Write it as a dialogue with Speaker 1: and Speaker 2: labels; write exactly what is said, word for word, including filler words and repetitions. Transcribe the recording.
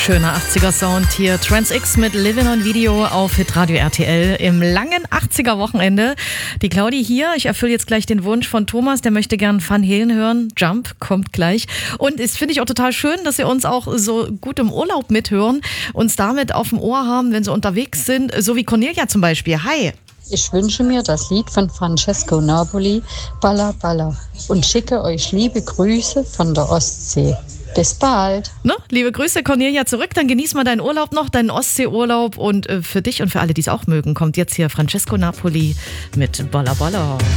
Speaker 1: Schöner achtziger-Sound hier. Trans X mit Living on Video auf Hitradio R T L im langen achtziger-Wochenende. Die Claudi hier. Ich erfülle jetzt gleich den Wunsch von Thomas. Der möchte gern Van Halen hören. Jump kommt gleich. Und es finde ich auch total schön, dass ihr uns auch so gut im Urlaub mithören. Uns damit auf dem Ohr haben, wenn sie unterwegs sind. So wie Cornelia zum Beispiel. Hi.
Speaker 2: Ich wünsche mir das Lied von Francesco Napoli, Balla Balla, und schicke euch liebe Grüße von der Ostsee. Bis bald.
Speaker 1: Ne? Liebe Grüße, Cornelia, zurück. Dann genieß mal deinen Urlaub noch, deinen Ostseeurlaub. Und äh, für dich und für alle, die es auch mögen, kommt jetzt hier Francesco Napoli mit Balla Balla.